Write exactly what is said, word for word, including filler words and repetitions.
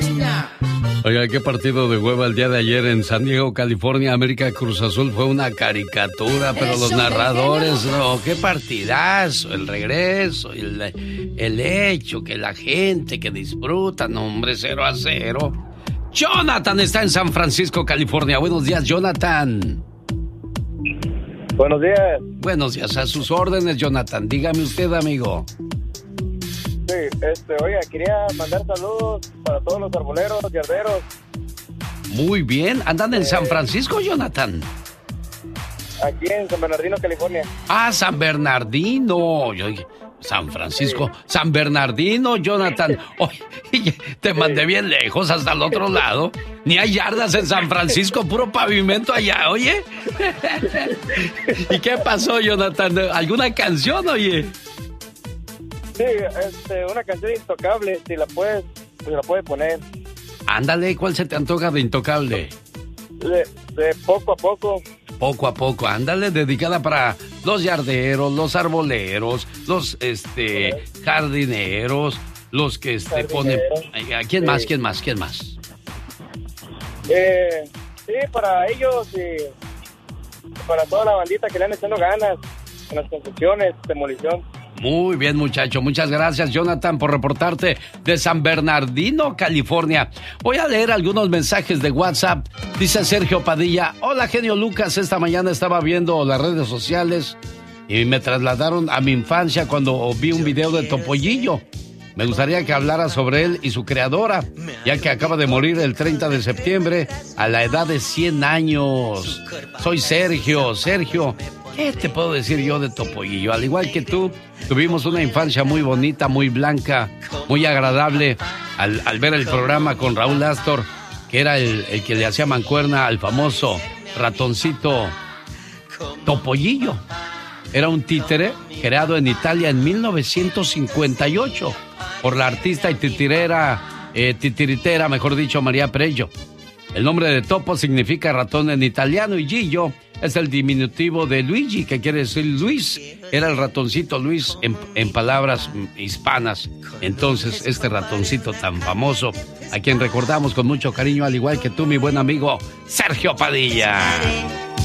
Oiga, qué partido de hueva el día de ayer en San Diego, California. América Cruz Azul fue una caricatura, pero los narradores, no, qué partidazo, el regreso, el, el hecho, que la gente que disfruta, no, hombre, cero a cero. Jonathan está en San Francisco, California. Buenos días, Jonathan. Buenos días. Buenos días, a sus órdenes, Jonathan. Dígame usted, amigo. Sí, este, oiga, quería mandar saludos para todos los arboleros, yarderos. Muy bien, ¿andan en eh, San Francisco, Jonathan? Aquí en San Bernardino, California. Ah, San Bernardino. Oye, San Francisco, sí. San Bernardino, Jonathan. Oye, te mandé bien lejos, hasta el otro lado. Ni hay yardas en San Francisco, puro pavimento allá, oye. ¿Y qué pasó, Jonathan? ¿Alguna canción, oye? Sí, este, una canción intocable, si la puedes, si la puedes poner. Ándale, ¿cuál se te antoja de Intocable? De, de poco a poco. Poco a poco, ándale, dedicada para los yarderos, los arboleros, los este jardineros, los que este ponen. ¿A quién más? Sí. ¿Quién más? ¿Quién más? Eh, sí, para ellos y para toda la bandita que le han echando ganas en las construcciones, demolición. Muy bien, muchacho. Muchas gracias, Jonathan, por reportarte de San Bernardino, California. Voy a leer algunos mensajes de WhatsApp. Dice Sergio Padilla: hola, genio Lucas. Esta mañana estaba viendo las redes sociales y me trasladaron a mi infancia cuando vi un video de Topollillo. Me gustaría que hablara sobre él y su creadora, ya que acaba de morir el treinta de septiembre a la edad de cien años. Soy Sergio. Sergio, ¿qué te puedo decir yo de Topollillo? Al igual que tú, tuvimos una infancia muy bonita, muy blanca, muy agradable. Al, al ver el programa con Raúl Astor, que era el, el que le hacía mancuerna al famoso ratoncito Topollillo. Era un títere creado en Italia en mil novecientos cincuenta y ocho por la artista y titirera, eh, titiritera, mejor dicho, María Prello. El nombre de Topo significa ratón en italiano y Gillo es el diminutivo de Luigi, que quiere decir Luis. Era el ratoncito Luis en, en palabras hispanas. Entonces, este ratoncito tan famoso, a quien recordamos con mucho cariño, al igual que tú, mi buen amigo Sergio Padilla.